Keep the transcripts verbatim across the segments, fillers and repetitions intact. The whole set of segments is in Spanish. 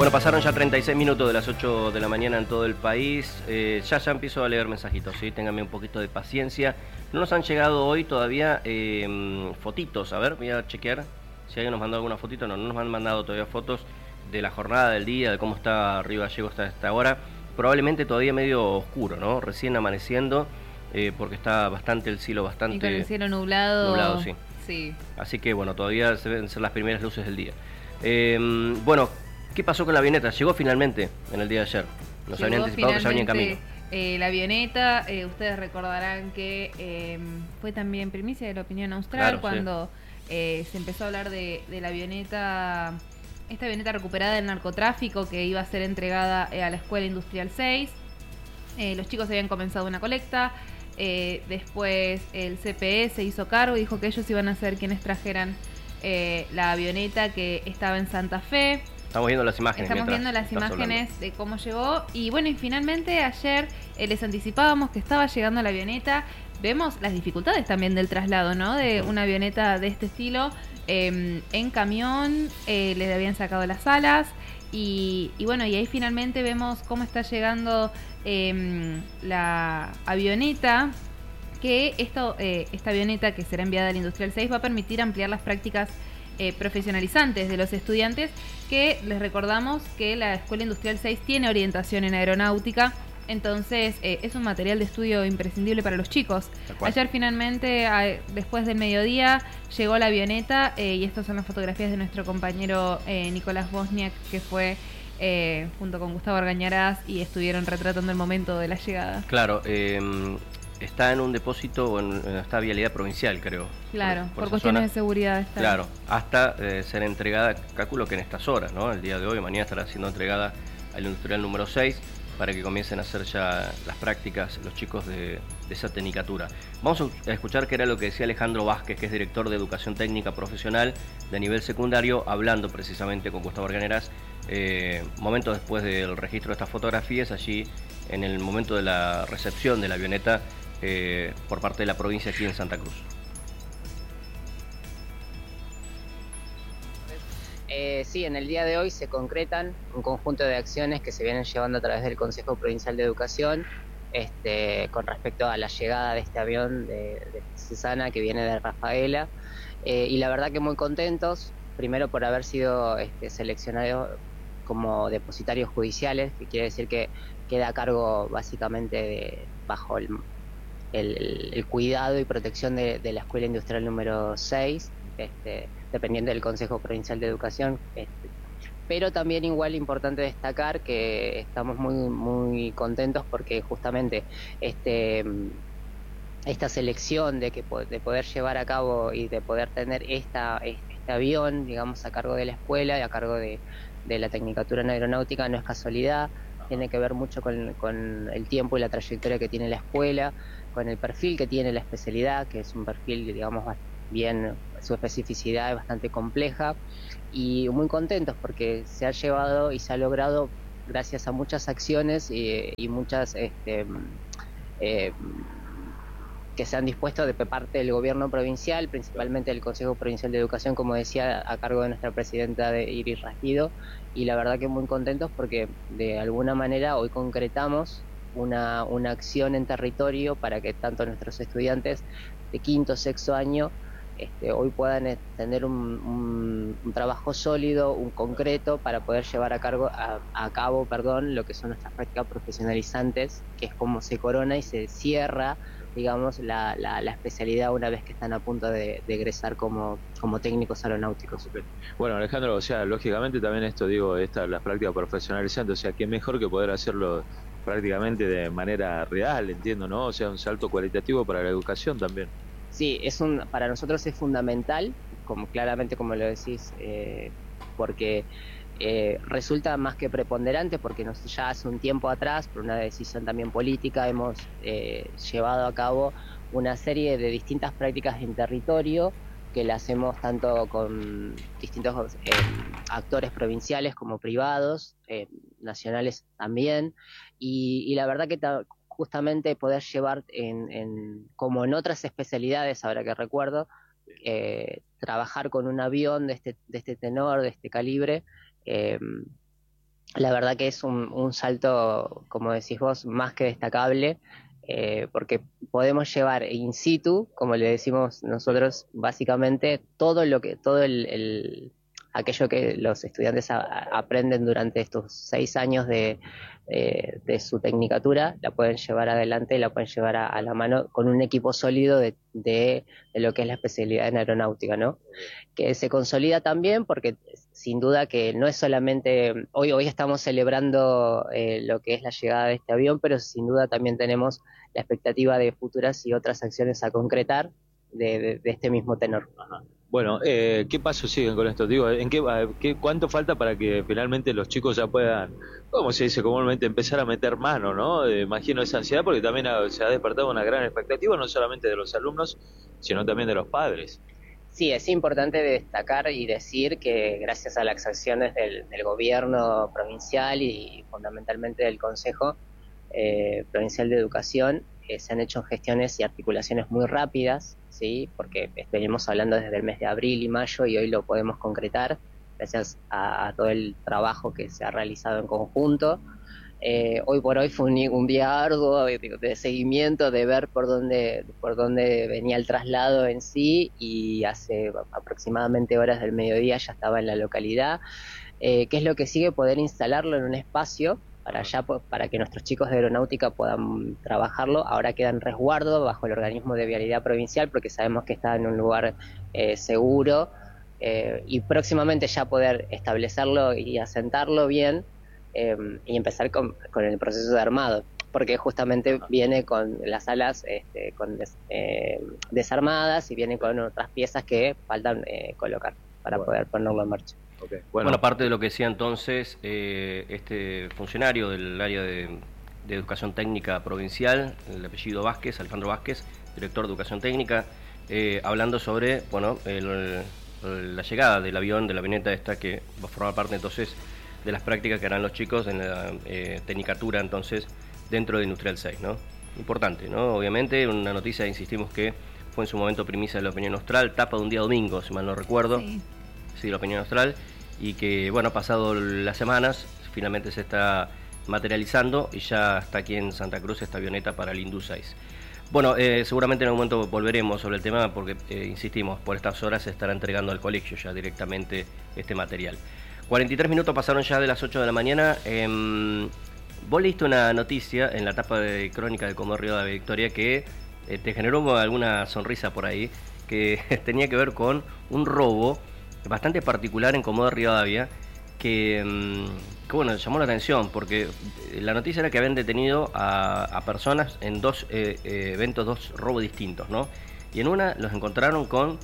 Bueno, pasaron ya treinta y seis minutos de las ocho de la mañana en todo el país. Eh, ya ya empiezo a leer mensajitos, ¿sí? Ténganme un poquito de paciencia. No nos han llegado hoy todavía eh, fotitos. A ver, voy a chequear si alguien nos mandó alguna fotito. No, no nos han mandado todavía fotos de la jornada del día, de cómo está Río Gallego hasta esta hora. Probablemente todavía medio oscuro, ¿no? Recién amaneciendo, eh, porque está bastante el cielo bastante... Y con el cielo nublado. Nublado, sí. Sí. Así que, bueno, todavía se deben ser las primeras luces del día. Eh, bueno, ¿qué pasó con la avioneta? Llegó finalmente en el día de ayer. Nos Llegó habían anticipado que ya venía en camino. Eh, la avioneta, eh, ustedes recordarán que eh, fue también primicia de la opinión austral, claro, cuando sí. eh, se empezó a hablar de, de la avioneta, esta avioneta recuperada del narcotráfico que iba a ser entregada eh, a la Escuela Industrial seis. Eh, los chicos habían comenzado una colecta, eh, después el C P E se hizo cargo y dijo que ellos iban a ser quienes trajeran eh, la avioneta que estaba en Santa Fe. Estamos viendo las imágenes. Estamos viendo las imágenes hablando. de cómo llegó. Y bueno, y finalmente ayer eh, les anticipábamos que estaba llegando la avioneta. Vemos las dificultades también del traslado, ¿no? De una avioneta de este estilo. Eh, en camión, eh, les habían sacado las alas. Y, y bueno, y ahí finalmente vemos cómo está llegando eh, la avioneta. Que esto, eh, esta avioneta que será enviada al Industrial seis va a permitir ampliar las prácticas Eh, profesionalizantes de los estudiantes, que les recordamos que la Escuela Industrial seis tiene orientación en aeronáutica, entonces eh, es un material de estudio imprescindible para los chicos. Ayer finalmente, a, después del mediodía, llegó la avioneta eh, y estas son las fotografías de nuestro compañero eh, Nicolás Bosniak, que fue eh, junto con Gustavo Argañarás y estuvieron retratando el momento de la llegada. Claro, eh... está en un depósito o en, en esta vialidad provincial, creo. Claro, por, por, por cuestiones zona. de seguridad. Está. Claro, hasta eh, ser entregada, calculo que en estas horas, ¿no? El día de hoy, mañana estará siendo entregada al industrial número seis para que comiencen a hacer ya las prácticas los chicos de, de esa tecnicatura. Vamos a escuchar qué era lo que decía Alejandro Vázquez, que es director de Educación Técnica Profesional de nivel secundario, hablando precisamente con Gustavo Argañarás, eh, momentos después del registro de estas fotografías, allí en el momento de la recepción de la avioneta Eh, por parte de la provincia aquí en Santa Cruz. Eh, sí, en el día de hoy se concretan un conjunto de acciones que se vienen llevando a través del Consejo Provincial de Educación este, con respecto a la llegada de este avión de, de Susana que viene de Rafaela eh, y la verdad que muy contentos, primero por haber sido este, seleccionados como depositarios judiciales, que quiere decir que queda a cargo básicamente de, bajo el El, el cuidado y protección de, de la Escuela Industrial número seis, este, dependiente del Consejo Provincial de Educación. Este, pero también igual importante destacar que estamos muy, muy contentos porque justamente este, esta selección de, que, de poder llevar a cabo y de poder tener esta, este avión, digamos, a cargo de la escuela y a cargo de, de la Tecnicatura en Aeronáutica no es casualidad. Tiene que ver mucho con, con el tiempo y la trayectoria que tiene la escuela, con el perfil que tiene la especialidad, que es un perfil, digamos, bien, su especificidad es bastante compleja, y muy contentos porque se ha llevado y se ha logrado gracias a muchas acciones y, y muchas este, eh, que se han dispuesto de parte del gobierno provincial, principalmente del Consejo Provincial de Educación, como decía, a cargo de nuestra presidenta de Iris Rasquido, y la verdad que muy contentos porque de alguna manera hoy concretamos una, una acción en territorio para que tanto nuestros estudiantes de quinto, sexto año este, hoy puedan tener un, un, un trabajo sólido, un concreto, para poder llevar a, cargo, a, a cabo perdón, lo que son nuestras prácticas profesionalizantes, que es como se corona y se cierra, digamos, la, la, la especialidad una vez que están a punto de, de egresar como, como técnicos aeronáuticos. Bueno, Alejandro, o sea, lógicamente también esto, digo, esta, las prácticas profesionalizantes, o sea, qué mejor que poder hacerlo prácticamente de manera real, entiendo, ¿no? O sea, un salto cualitativo para la educación también. Sí, es un, para nosotros es fundamental, como claramente como lo decís, eh, porque eh, resulta más que preponderante, porque nos, ya hace un tiempo atrás, por una decisión también política, hemos eh, llevado a cabo una serie de distintas prácticas en territorio, que la hacemos tanto con distintos eh, actores provinciales como privados, eh, nacionales también, y, y la verdad que ta, justamente poder llevar, en, en, como en otras especialidades, ahora que recuerdo, eh, trabajar con un avión de este, de este tenor, de este calibre, eh, la verdad que es un, un salto, como decís vos, más que destacable, eh, porque podemos llevar in situ, como le decimos nosotros, básicamente todo lo que, todo el, el aquello que los estudiantes a, a aprenden durante estos seis años de, de, de su tecnicatura, la pueden llevar adelante, la pueden llevar a, a la mano con un equipo sólido de, de, de lo que es la especialidad en aeronáutica, ¿no? Que se consolida también porque sin duda que no es solamente, hoy, hoy estamos celebrando eh, lo que es la llegada de este avión, pero sin duda también tenemos la expectativa de futuras y otras acciones a concretar de, de, de este mismo tenor. Ajá. Bueno, eh, ¿qué pasos siguen con esto? Digo, ¿en qué, qué, ¿cuánto falta para que finalmente los chicos ya puedan, como se dice comúnmente, empezar a meter mano, ¿no? Eh, imagino esa ansiedad porque también ha, se ha despertado una gran expectativa, no solamente de los alumnos, sino también de los padres. Sí, es importante destacar y decir que gracias a las acciones del, del gobierno provincial y fundamentalmente del Consejo eh, Provincial de Educación, eh, se han hecho gestiones y articulaciones muy rápidas, ¿sí? Porque venimos hablando desde el mes de abril y mayo y hoy lo podemos concretar gracias a, a todo el trabajo que se ha realizado en conjunto. Eh, hoy por hoy fue un, un día arduo de, de seguimiento, de ver por dónde, por dónde venía el traslado en sí, y hace aproximadamente horas del mediodía ya estaba en la localidad. Eh, ¿Qué es lo que sigue? Poder instalarlo en un espacio para, ya, para que nuestros chicos de aeronáutica puedan trabajarlo. Ahora queda en resguardo bajo el organismo de vialidad provincial porque sabemos que está en un lugar eh, seguro, eh, y próximamente ya poder establecerlo y asentarlo bien. Eh, y empezar con, con el proceso de armado, porque justamente viene con las alas este, con des, eh, desarmadas y viene con otras piezas que faltan eh, colocar para bueno. poder ponerlo en marcha. Okay. Bueno, bueno, aparte de lo que decía entonces eh, este funcionario del área de, de Educación Técnica Provincial, el apellido Vázquez, Alejandro Vázquez, director de Educación Técnica, eh, hablando sobre bueno el, el, la llegada del avión, de la avioneta esta que va a formar parte entonces de las prácticas que harán los chicos en la eh, tecnicatura entonces dentro de Industrial seis, ¿no? Importante, ¿no? Obviamente una noticia, insistimos, que fue en su momento primicia de la Opinión Austral, tapa de un día domingo, si mal no recuerdo, sí, sí, de la Opinión Austral, y que, bueno, ha pasado las semanas, finalmente se está materializando y ya está aquí en Santa Cruz esta avioneta para el Indu seis. Bueno, eh, seguramente en algún momento volveremos sobre el tema porque, eh, insistimos, por estas horas se estará entregando al colegio ya directamente este material. cuarenta y tres minutos pasaron ya de las ocho de la mañana. Eh, vos leíste una noticia en la etapa de Crónica de Comodoro Rivadavia, Victoria, que eh, te generó alguna sonrisa por ahí, que tenía que ver con un robo bastante particular en Comodoro Rivadavia, que, que bueno, llamó la atención, porque la noticia era que habían detenido a, a personas en dos eh, eh, eventos, dos robos distintos, ¿no? Y en una los encontraron con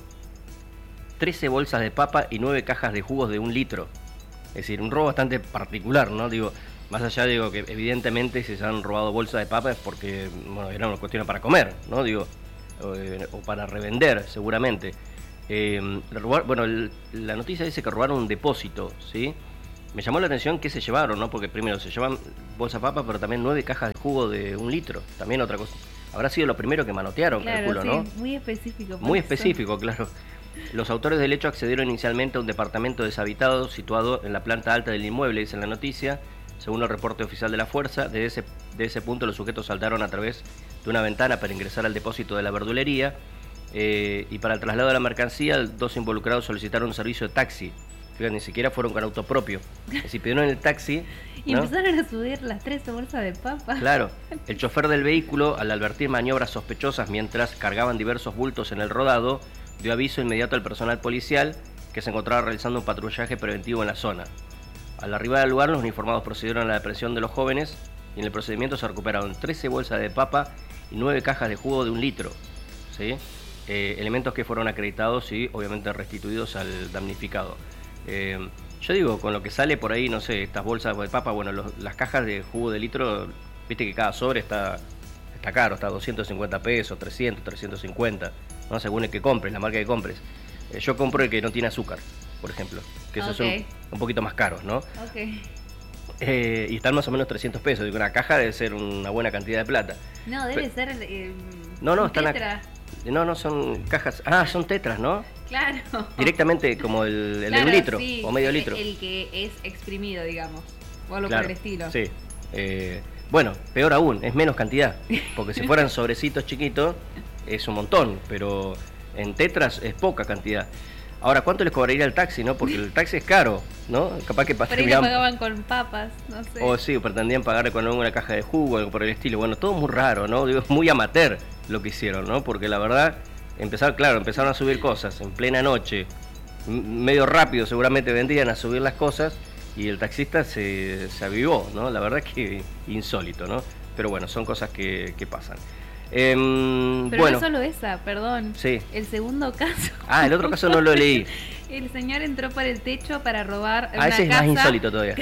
trece bolsas de papa y nueve cajas de jugos de un litro. Es decir, un robo bastante particular, ¿no? Digo, más allá, digo, que evidentemente si se han robado bolsas de papa es porque, bueno, era una cuestión para comer, ¿no? Digo, o, eh, o para revender, seguramente. Eh, robar, bueno, el, la noticia dice que robaron un depósito, ¿sí? Me llamó la atención que se llevaron, ¿no? Porque primero se llevan bolsas de papa, pero también nueve cajas de jugo de un litro. También otra cosa. Habrá sido lo primero que manotearon, claro, calculo, sí, ¿no? Muy específico. Muy específico, claro. Los autores del hecho accedieron inicialmente a un departamento deshabitado situado en la planta alta del inmueble, dice en la noticia. Según el reporte oficial de la fuerza, desde ese, de ese punto los sujetos saltaron a través de una ventana para ingresar al depósito de la verdulería, eh, y para el traslado de la mercancía, dos involucrados solicitaron un servicio de taxi. Fíjate, ni siquiera fueron con auto propio. Es decir, pidieron el taxi, y ¿no? Empezaron a subir las tres bolsas de papa. Claro, el chofer del vehículo, al advertir maniobras sospechosas mientras cargaban diversos bultos en el rodado, dio aviso inmediato al personal policial que se encontraba realizando un patrullaje preventivo en la zona. Al arribar al lugar, los uniformados procedieron a la depresión de los jóvenes y en el procedimiento se recuperaron trece bolsas de papa y nueve cajas de jugo de un litro, ¿sí? Eh, elementos que fueron acreditados y obviamente restituidos al damnificado. Eh, yo digo, con lo que sale por ahí, no sé, estas bolsas de papa, bueno, los, las cajas de jugo de litro, viste que cada sobre está, está caro, está a doscientos cincuenta pesos, trescientos, trescientos cincuenta, ¿no? Según el que compres, la marca que compres. Eh, yo compro el que no tiene azúcar, por ejemplo, que esos okay. son un poquito más caros, ¿no? Okay. Eh, y están más o menos trescientos pesos, digo, una caja debe ser una buena cantidad de plata. No, debe Pero, ser eh, no, no, están tetra. A, no, no, son cajas, ah, son tetras, ¿no? Claro. Directamente como el, el claro, de un litro, sí, o medio el, litro. El que es exprimido, digamos. o algo Claro, por el estilo. Sí. Eh, bueno, peor aún, es menos cantidad. Porque si fueran sobrecitos chiquitos, es un montón. Pero en tetras es poca cantidad. Ahora, ¿cuánto les cobraría el taxi, no? Porque el taxi es caro, ¿no? Capaz que Por ahí lo terminaban- pagaban con papas, no sé. O sí, pretendían pagar con una caja de jugo, algo por el estilo. Bueno, todo muy raro, ¿no? Digo, muy amateur lo que hicieron, ¿no? Porque la verdad, empezaron, claro, empezaron a subir cosas en plena noche. M- medio rápido seguramente vendrían a subir las cosas y el taxista se, se avivó, ¿no? La verdad que insólito, ¿no? Pero bueno, son cosas que, que pasan. Em, Pero bueno, no solo esa, perdón. sí. El segundo caso. Ah, el otro caso no lo leí. El señor entró por el techo para robar Ah, una ese es casa. más insólito todavía.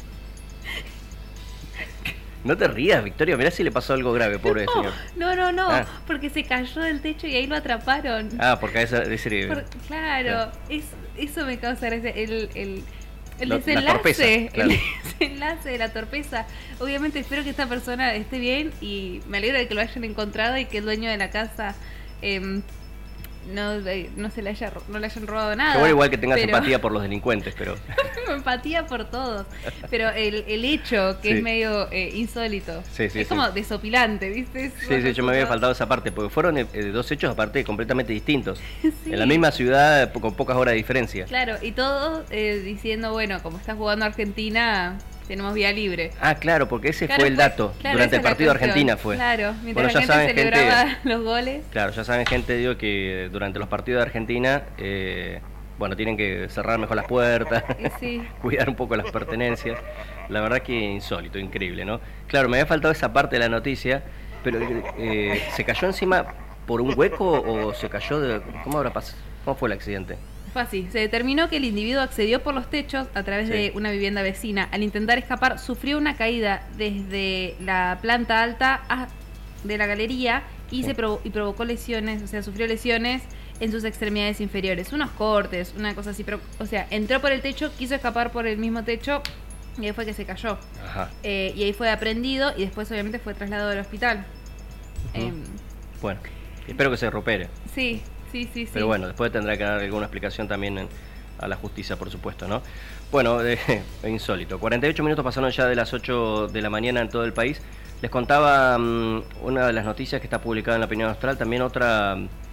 No te rías, Victoria, mirá si le pasó algo grave, pobre No, señor. no, no, no, Ah. porque se cayó del techo y ahí lo atraparon. Ah, porque a esa, ese, Por- claro, Claro. es- eso me causa gracia. El, el, el Lo- la desenlace, torpeza, claro. el desenlace de la torpeza. Obviamente espero que esta persona esté bien y me alegro de que lo hayan encontrado y que el dueño de la casa em, no, eh, no se le haya ro- no le hayan robado nada. que bueno, igual que tengas pero- empatía por los delincuentes, pero empatía por todos. Pero el, el hecho, que Sí. es medio eh, insólito, Sí, sí, es sí. como desopilante, ¿viste? Es sí, sí, yo me había como- faltado esa parte, porque fueron eh, dos hechos aparte completamente distintos. Sí. En la misma ciudad, po- con pocas horas de diferencia. Claro, y todos eh, diciendo, bueno, como está jugando Argentina, tenemos vía libre. Ah, claro, porque ese Claro, fue el fue- dato. claro, Durante esa el es la partido de cuestión. Argentina fue. Claro, mientras Bueno, ya la gente saben, gente- celebraba los goles. Claro, ya saben, gente, digo que durante los partidos de Argentina, eh, bueno, tienen que cerrar mejor las puertas, Y sí. cuidar un poco las pertenencias. La verdad que insólito, increíble, ¿no? Claro, me había faltado esa parte de la noticia, pero eh, ¿se cayó encima por un hueco o se cayó de... ¿Cómo habrá pasado? ¿Cómo fue el accidente? Fue así. Se determinó que el individuo accedió por los techos a través Sí. de una vivienda vecina. Al intentar escapar, sufrió una caída desde la planta alta a- de la galería y, Sí. se provo- y provocó lesiones, o sea, sufrió lesiones en sus extremidades inferiores. Unos cortes, una cosa así. Pero, o sea, entró por el techo, quiso escapar por el mismo techo y ahí fue que se cayó. Ajá. Eh, y ahí fue aprendido y después obviamente fue trasladado al hospital. Ujú. Em, Bueno, espero que se recupere. sí, sí, sí, sí. Pero bueno, después tendrá que dar alguna explicación también en- a la justicia, por supuesto, ¿no? Bueno, eh, insólito. cuarenta y ocho minutos pasaron ya de las ocho de la mañana en todo el país. Les contaba mm, una de las noticias que está publicada en la Opinión Austral, también otra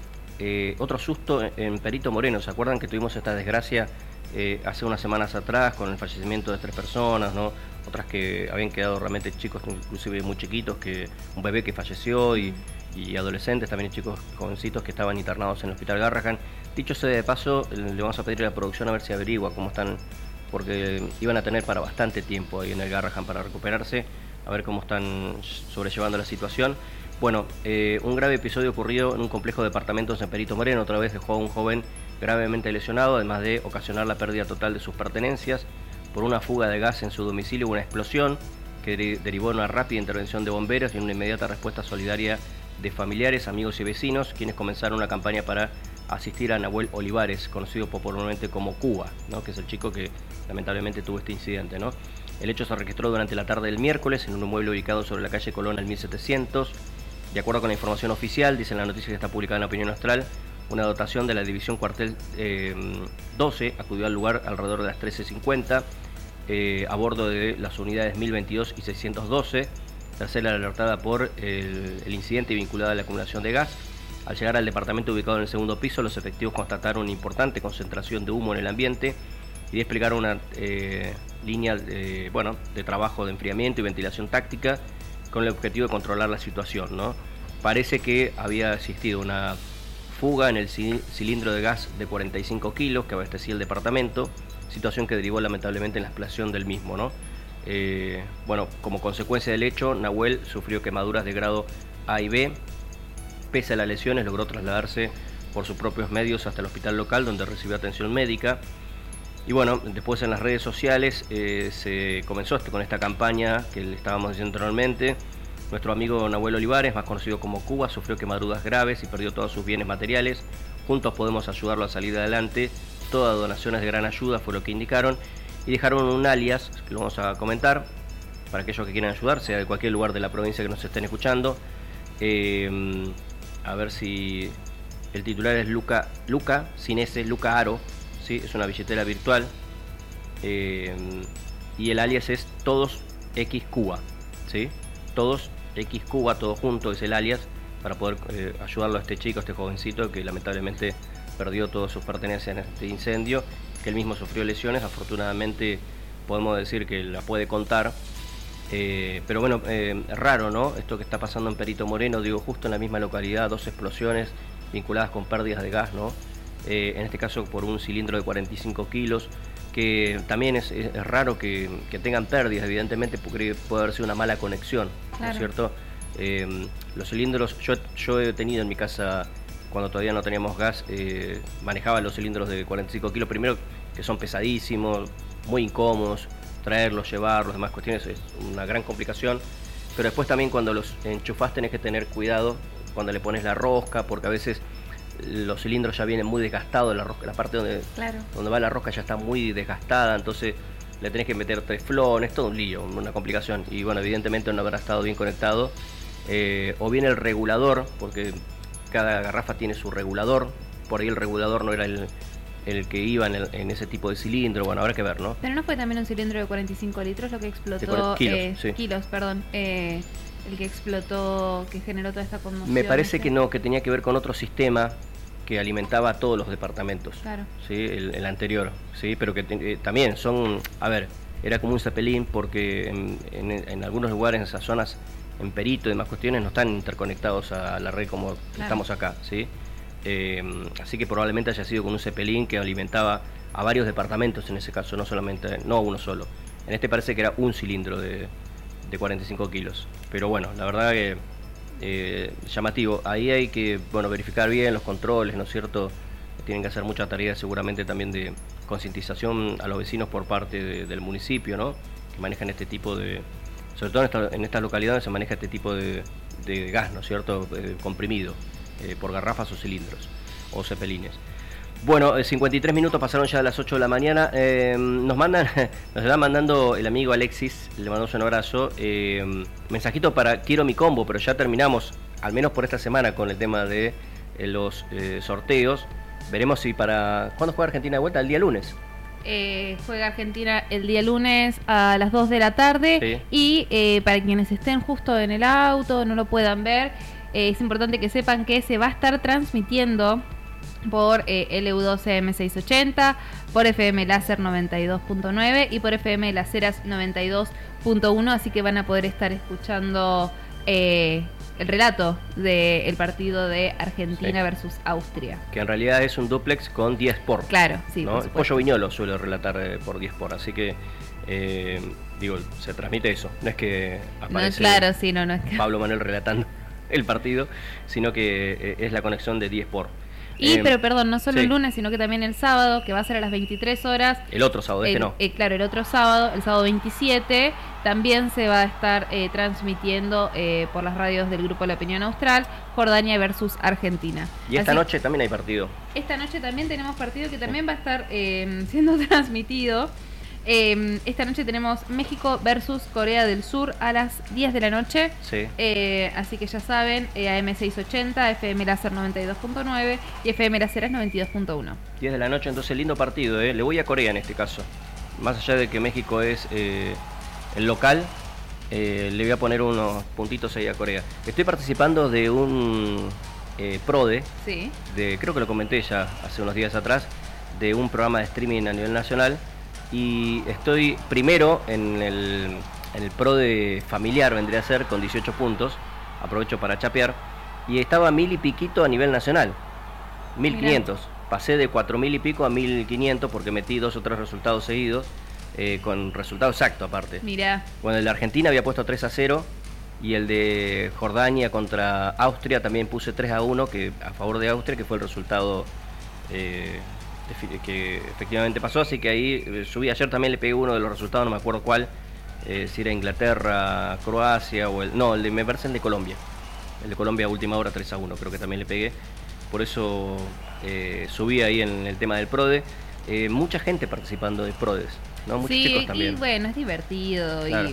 eh, otro susto en, en Perito Moreno. ¿Se acuerdan que tuvimos esta desgracia eh, hace unas semanas atrás con el fallecimiento de tres personas, ¿no? Otras que habían quedado realmente chicos, inclusive muy chiquitos, que un bebé que falleció y, y adolescentes, también chicos jovencitos que estaban internados en el Hospital Garrahan. Dicho sea de paso, le vamos a pedir a la producción a ver si averigua cómo están, porque iban a tener para bastante tiempo ahí en el Garrahan para recuperarse, a ver cómo están sobrellevando la situación. Bueno, eh, un grave episodio ocurrido en un complejo de departamentos en Perito Moreno. Otra vez dejó a un joven gravemente lesionado, además de ocasionar la pérdida total de sus pertenencias por una fuga de gas en su domicilio, una explosión que de- derivó en una rápida intervención de bomberos y en una inmediata respuesta solidaria de familiares, amigos y vecinos, quienes comenzaron una campaña para asistir a Nahuel Olivares, conocido popularmente como Cuba, ¿no? Que es el chico que lamentablemente tuvo este incidente, ¿no? El hecho se registró durante la tarde del miércoles en un inmueble ubicado sobre la calle Colón al mil setecientos. De acuerdo con la información oficial, dice en la noticia que está publicada en la Opinión Austral, una dotación de la División Cuartel eh, doce acudió al lugar alrededor de las trece cincuenta eh, a bordo de las unidades mil veintidós y seiscientos doce, tras ser alertada por el, el incidente vinculado a la acumulación de gas. Al llegar al departamento ubicado en el segundo piso, los efectivos constataron una importante concentración de humo en el ambiente y desplegaron una eh, línea de, bueno, de trabajo de enfriamiento y ventilación táctica con el objetivo de controlar la situación, ¿no? Parece que había existido una fuga en el ci- cilindro de gas de cuarenta y cinco kilos que abastecía el departamento, situación que derivó lamentablemente en la explosión del mismo, ¿no? Eh, bueno, como consecuencia del hecho, Nahuel sufrió quemaduras de grado A y B. Pese a las lesiones, logró trasladarse por sus propios medios hasta el hospital local, donde recibió atención médica. Y bueno, después en las redes sociales eh, se comenzó con esta campaña que le estábamos diciendo anteriormente. Nuestro amigo Nahuel Olivares, más conocido como Cuba, sufrió quemaduras graves y perdió todos sus bienes materiales. Juntos podemos ayudarlo a salir adelante. Todas donaciones de gran ayuda fue lo que indicaron. Y dejaron un alias, que lo vamos a comentar, para aquellos que quieran ayudar, sea de cualquier lugar de la provincia que nos estén escuchando. Eh, a ver si el titular es Luca, Luca, sin S, Luca Aro, ¿sí? Es una billetera virtual. Eh, y el alias es Todos X Cuba, ¿sí? Todos X Cuba, todo junto es el alias, para poder eh, ayudarlo a este chico, a este jovencito que lamentablemente perdió todas sus pertenencias en este incendio, que él mismo sufrió lesiones. Afortunadamente podemos decir que la puede contar, eh, pero bueno, eh, raro, ¿no? Esto que está pasando en Perito Moreno, digo, justo en la misma localidad, dos explosiones vinculadas con pérdidas de gas, ¿no? Eh, en este caso por un cilindro de cuarenta y cinco kilos, que también es, es, es raro que, que tengan pérdidas, evidentemente, porque puede haber sido una mala conexión, claro. ¿No es cierto? Eh, los cilindros, yo, yo he tenido en mi casa, cuando todavía no teníamos gas, eh, manejaba los cilindros de cuarenta y cinco kilos, primero que son pesadísimos, muy incómodos, traerlos, llevarlos, demás cuestiones, es una gran complicación, pero después también cuando los enchufás tenés que tener cuidado cuando le pones la rosca, porque a veces los cilindros ya vienen muy desgastados, la, rosca, la parte donde, claro. donde va la rosca ya está muy desgastada, entonces le tenés que meter teflón, es todo un lío, una complicación, y bueno, evidentemente no habrá estado bien conectado, eh, o bien el regulador, porque cada garrafa tiene su regulador, por ahí el regulador no era el, el que iba en, el, en ese tipo de cilindro, bueno, habrá que ver, ¿no? Pero no fue también un cilindro de cuarenta y cinco litros lo que explotó, de kilos, eh, sí. kilos, perdón, eh, el que explotó, que generó toda esta conmoción. Me parece ¿sí? que no, que tenía que ver con otro sistema que alimentaba a todos los departamentos, claro. ¿sí? el, el anterior, sí, pero que eh, también son, a ver, era como un cepelín porque en, en, en algunos lugares, en esas zonas, en Perito y demás cuestiones, no están interconectados a la red como claro. estamos acá, ¿sí? Eh, así que probablemente haya sido con un cepelín que alimentaba a varios departamentos en ese caso, no solamente, no uno solo. En este parece que era un cilindro de, de cuarenta y cinco kilos, pero bueno, la verdad que eh, llamativo. Ahí hay que, bueno, verificar bien los controles, ¿no es cierto? Tienen que hacer mucha tarea seguramente también de concientización a los vecinos por parte de, del municipio, ¿no? Que manejan este tipo de, sobre todo en, esta, en estas localidades se maneja este tipo de, de gas, ¿no es cierto? Eh, comprimido eh, por garrafas o cilindros o cepelines. Bueno, cincuenta y tres minutos pasaron ya de las ocho de la mañana. Eh, nos mandan, nos está mandando el amigo Alexis, le mandamos un abrazo. Eh, mensajito para quiero mi combo, pero ya terminamos, al menos por esta semana, con el tema de eh, los eh, sorteos. Veremos si para... ¿Cuándo juega Argentina de vuelta? El día lunes. Eh, juega Argentina el día lunes a las dos de la tarde. Sí. Y eh, para quienes estén justo en el auto, no lo puedan ver, eh, es importante que sepan que se va a estar transmitiendo por eh, L U doce M seiscientos ochenta, por F M Láser noventa y dos punto nueve y por F M Las Heras noventa y dos punto uno, así que van a poder estar escuchando eh, el relato del partido de Argentina sí. versus Austria. Que en realidad es un duplex con diez por. Claro, sí. ¿no? El Pollo Viñolo suele relatar eh, por diez por, así que eh, digo, se transmite eso. No es que aparece no, claro, sí, no, no es que... Pablo Manuel relatando el partido, sino que eh, es la conexión de diez por. Y, eh, pero perdón, no solo sí. el lunes, sino que también el sábado, que va a ser a las veintitrés horas. El otro sábado, el, este no. Eh, claro, el otro sábado, el sábado veintisiete, también se va a estar eh, transmitiendo eh, por las radios del Grupo La Opinión Austral, Jordania versus Argentina. Y esta Así, noche también hay partido. Esta noche también tenemos partido que también va a estar eh, siendo transmitido. Eh, esta noche tenemos México versus Corea del Sur a las diez de la noche. Sí. Eh, así que ya saben, eh, A M seiscientos ochenta, F M Láser noventa y dos punto nueve y F M Las Heras noventa y dos punto uno. diez de la noche, entonces lindo partido, ¿eh? Le voy a Corea en este caso. Más allá de que México es eh, el local, eh, le voy a poner unos puntitos ahí a Corea. Estoy participando de un eh, PRODE, sí. de, creo que lo comenté ya hace unos días atrás, de un programa de streaming a nivel nacional. Y estoy primero en el, en el PRODE familiar, vendría a ser, con dieciocho puntos. Aprovecho para chapear. Y estaba mil y piquito a nivel nacional. mil quinientos. Pasé de cuatro mil y pico a mil quinientos porque metí dos o tres resultados seguidos. Eh, con resultado exacto aparte. Mirá. Bueno, el de Argentina había puesto tres a cero. Y el de Jordania contra Austria también puse tres a uno, que a favor de Austria, que fue el resultado... Eh, que efectivamente pasó, así que ahí eh, subí. Ayer también le pegué uno de los resultados, no me acuerdo cuál, eh, si era Inglaterra, Croacia o el... No, el de, me parece el de Colombia. El de Colombia a última hora tres a uno, creo que también le pegué. Por eso eh, subí ahí en el tema del PRODE. Eh, mucha gente participando de PRODES, ¿no? Muchos sí, chicos también. Y bueno, es divertido, claro.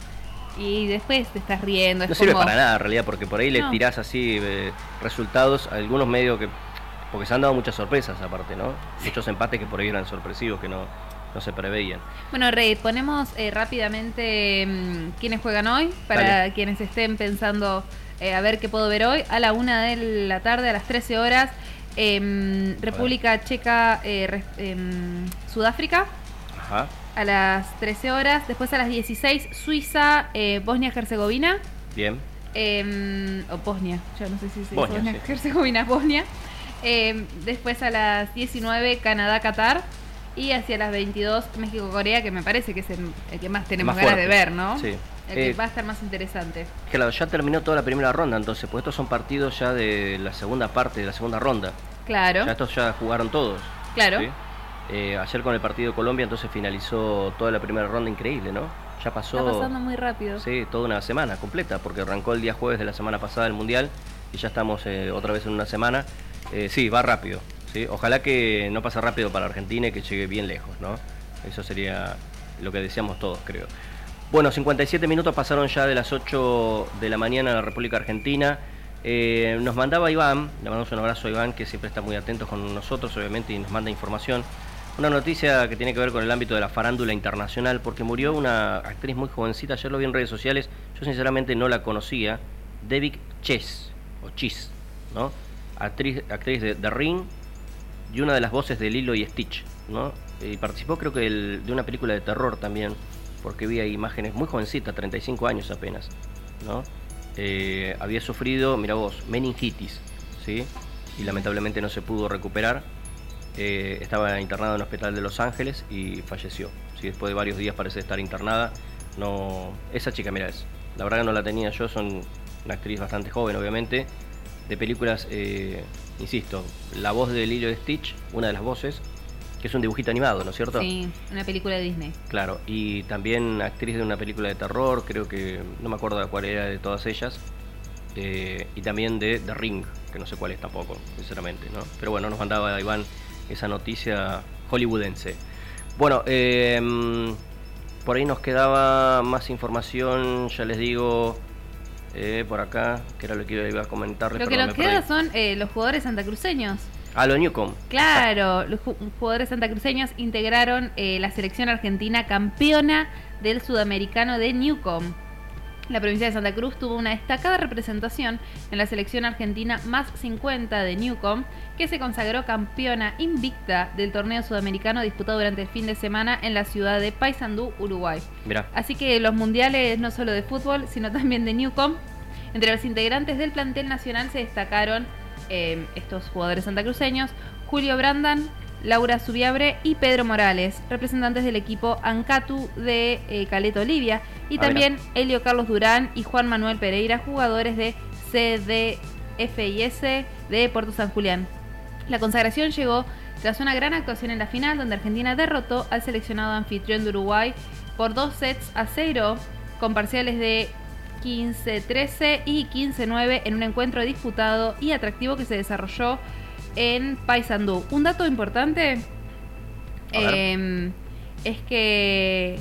y, y después te estás riendo. Es no como... sirve para nada en realidad, porque por ahí le no. tirás así eh, resultados a algunos medios que... Porque se han dado muchas sorpresas aparte, ¿no? Muchos empates que por ahí eran sorpresivos, que no, no se preveían. Bueno, Rey, ponemos eh, rápidamente mmm, quiénes juegan hoy, para Dale. quienes estén pensando eh, a ver qué puedo ver hoy. A la una de la tarde, a las trece horas, eh, República Checa, eh, re, eh, Sudáfrica. Ajá. A las trece horas. Después a las dieciséis, Suiza, eh, Bosnia-Herzegovina. Bien. Eh, o Bosnia, ya no sé si se dice Bosnia, Bosnia, sí. Herzegovina, Bosnia. Eh, después a las diecinueve, Canadá-Qatar. Y hacia las veintidós, México-Corea, que me parece que es el, el que más tenemos Más ganas fuerte. de ver, ¿no? Sí. El que Eh, va a estar más interesante. Claro, ya terminó toda la primera ronda, entonces, pues estos son partidos ya de la segunda parte, de la segunda ronda. Claro, Ya estos ya jugaron todos. claro. ¿Sí? Eh, ayer con el partido de Colombia, entonces finalizó toda la primera ronda, increíble, ¿no? Ya pasó. Está pasando muy rápido. Sí, toda una semana completa, porque arrancó el día jueves de la semana pasada el Mundial y ya estamos eh, otra vez en una semana. Eh, sí, va rápido, ¿sí? Ojalá que no pase rápido para Argentina y que llegue bien lejos, ¿no? Eso sería lo que deseamos todos, creo. Bueno, cincuenta y siete minutos pasaron ya de las ocho de la mañana en la República Argentina. Eh, nos mandaba Iván, le mandamos un abrazo a Iván, que siempre está muy atento con nosotros, obviamente, y nos manda información. Una noticia que tiene que ver con el ámbito de la farándula internacional, porque murió una actriz muy jovencita, ayer lo vi en redes sociales, yo sinceramente no la conocía, Debbie Chess, o Chis, ¿no? Actriz, actriz de The Ring y una de las voces de Lilo y Stitch, ¿no? Y participó creo que el, de una película de terror también, porque vi ahí imágenes, muy jovencita, treinta y cinco años apenas, ¿no? Eh, había sufrido, mira vos, meningitis, ¿sí? Y lamentablemente no se pudo recuperar. Eh, estaba internada en un hospital de Los Ángeles y falleció. ¿Sí? Después de varios días parece estar internada. No, esa chica, mira, es. La verdad que no la tenía yo, son una actriz bastante joven, obviamente. De películas, eh, insisto, la voz de Lilo y Stitch, una de las voces, que es un dibujito animado, ¿no es cierto? Sí, una película de Disney. Claro, y también actriz de una película de terror, creo que, no me acuerdo cuál era de todas ellas. Eh, y también de The Ring, que no sé cuál es tampoco, sinceramente, ¿no? Pero bueno, nos mandaba Iván esa noticia hollywoodense. Bueno, eh, por ahí nos quedaba más información, ya les digo, eh, por acá, que era lo que iba a comentarles. Lo que perdón, nos me queda perdí. son eh, los jugadores santacruceños. Ah, lo Newcomb. Claro, los ju- jugadores santacruceños integraron eh, la selección argentina campeona del sudamericano de Newcomb. La provincia de Santa Cruz tuvo una destacada representación en la selección argentina más cincuenta de Newcomb, que se consagró campeona invicta del torneo sudamericano disputado durante el fin de semana en la ciudad de Paysandú, Uruguay. Mirá, Así que los mundiales no solo de fútbol, sino también de Newcomb. Entre los integrantes del plantel nacional se destacaron eh, estos jugadores santacruceños: Julio Brandan, Laura Subiabre y Pedro Morales, representantes del equipo Ancatu de eh, Caleta Olivia, y Ah, también Helio Carlos Durán y Juan Manuel Pereira, jugadores de C D F I S de Puerto San Julián. La consagración llegó tras una gran actuación en la final, donde Argentina derrotó al seleccionado anfitrión de Uruguay por dos sets a cero, con parciales de quince trece y quince nueve en un encuentro disputado y atractivo que se desarrolló en Paysandú. Un dato importante eh, es que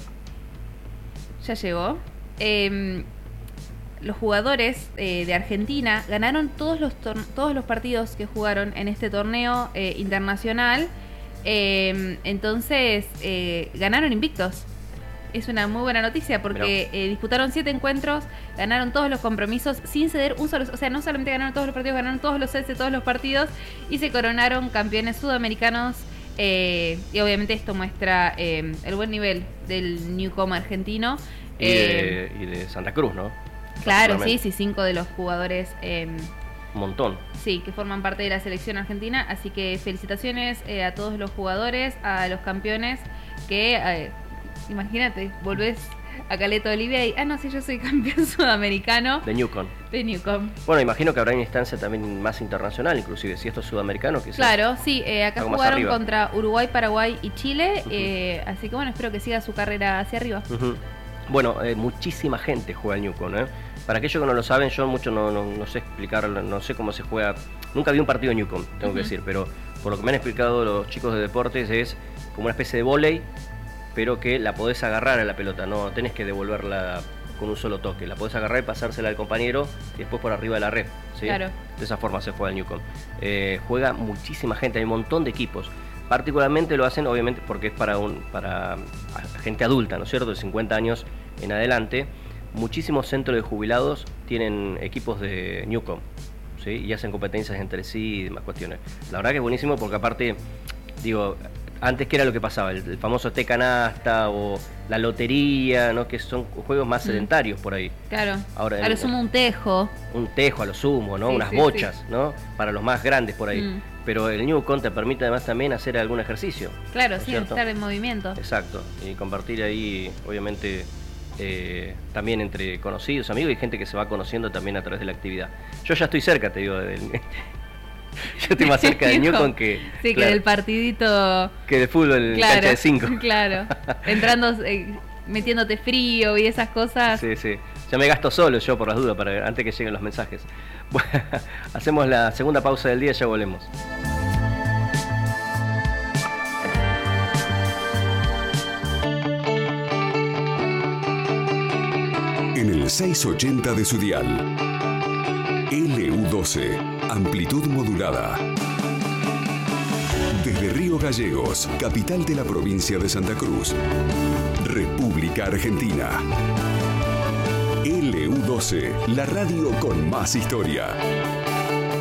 ya llegó. Eh, los jugadores eh, de Argentina ganaron todos los todos los partidos que jugaron en este torneo eh, internacional. Eh, entonces eh, ganaron invictos. Es una muy buena noticia porque eh, disputaron siete encuentros, ganaron todos los compromisos sin ceder un solo, o sea, no solamente ganaron todos los partidos, ganaron todos los sets de todos los partidos y se coronaron campeones sudamericanos. Eh, y obviamente esto muestra eh, el buen nivel del Newcomb argentino. y, Eh, de, y de Santa Cruz, ¿no? claro, sí, Particularmente. sí, cinco de los jugadores eh, Un montón. sí, que forman parte de la selección argentina. Así que felicitaciones eh, a todos los jugadores, a los campeones que... Eh, imagínate, volvés a Caleta Olivia y, ah, no, sí, yo soy campeón sudamericano De Newcomb. de Newcomb. Bueno, imagino que habrá una instancia también más internacional, inclusive, si esto es sudamericano, quizás. Claro, sí, eh, acá Algo más jugaron arriba. contra Uruguay, Paraguay y Chile, Ujú. eh, así que bueno, espero que siga su carrera hacia arriba. Ujú. Bueno, eh, muchísima gente juega al Newcomb, ¿eh? Para aquellos que no lo saben, yo mucho no, no, no sé explicarlo, no sé cómo se juega. Nunca vi un partido de Newcomb, tengo que Ujú. decir, pero por lo que me han explicado los chicos de deportes es como una especie de vóley, pero que la podés agarrar a la pelota, no tenés que devolverla con un solo toque, la podés agarrar y pasársela al compañero y después por arriba de la red, ¿sí? Claro. De esa forma se juega el Newcomb. Eh, juega muchísima gente, hay un montón de equipos. Particularmente lo hacen, obviamente, porque es para, un, para gente adulta, ¿no es cierto?, de cincuenta años en adelante. Muchísimos centros de jubilados tienen equipos de Newcomb, ¿sí? Y hacen competencias entre sí y demás cuestiones. La verdad que es buenísimo porque aparte, digo, antes, ¿qué era lo que pasaba? El, el famoso té canasta o la lotería, ¿no? Que son juegos más sedentarios por ahí. Claro. Ahora, a lo sumo un tejo. Un tejo a lo sumo, ¿no? Sí, Unas sí, bochas, sí. ¿no? Para los más grandes por ahí. Mm. Pero el Newcomb te permite además también hacer algún ejercicio. Claro, ¿no es sí, cierto? estar en movimiento. Exacto. Y compartir ahí, obviamente, eh, también entre conocidos, amigos y gente que se va conociendo también a través de la actividad. Yo ya estoy cerca, te digo, del... Yo estoy más cerca del Newcomb que... Sí, claro, que del partidito... Que de fútbol, claro, cancha de cinco. Claro, entrando, eh, metiéndote frío y esas cosas. Sí, sí. Ya me gasto solo yo por las dudas, para, antes que lleguen los mensajes. Bueno, hacemos la segunda pausa del día y ya volvemos. En el seiscientos ochenta de su dial. L U doce, amplitud modulada. Desde Río Gallegos, capital de la provincia de Santa Cruz, República Argentina. L U doce, la radio con más historia.